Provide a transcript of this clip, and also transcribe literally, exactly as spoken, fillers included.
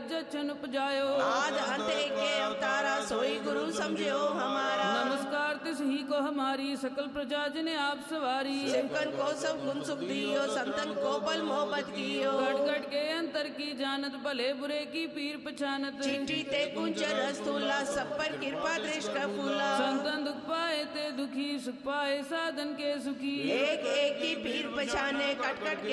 अज छन उपजायो। आद अंत के अवतारा सोई गुरु समझो हमारा। नमस्कार तिस ही को हमारी सकल प्रजा जिन्हें आप सवारी। सिमकन को सब गुण सुख दियो संतन को पल मोहब्बत कियो। गट गट के अंतर की जानत भले बुरे की पीर पछानत। चिट्ठी ते कुंज रस्तूला सब पर कृपा दृष्ट का फूला। संतन दुख पाए ते दुखी सुख पाए साधन के सुखी। एक एक की पीर पछाने कट कट के